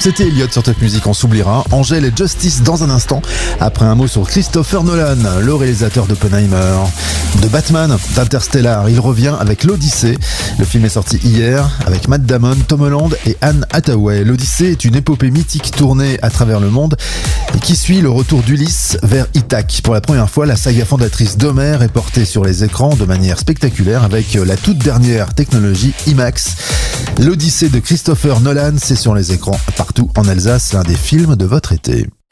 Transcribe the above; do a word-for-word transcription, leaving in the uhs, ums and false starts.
C'était Elliott sur Top Music, on s'oubliera. Angèle et Justice dans un instant. Après un mot sur Christopher Nolan, le réalisateur d'Oppenheimer, de Batman, d'Interstellar. Il revient avec l'Odyssée. Le film est sorti hier avec Matt Damon, Tom Holland et Anne Hathaway. L'Odyssée est une épopée mythique tournée à travers le monde et qui suit le retour d'Ulysse vers Ithaque. Pour la première fois, la saga fondatrice d'Homère est portée sur les écrans de manière spectaculaire avec la toute dernière technologie IMAX. L'Odyssée de Christopher Nolan, c'est sur les écrans partout en Alsace, l'un des films de votre été.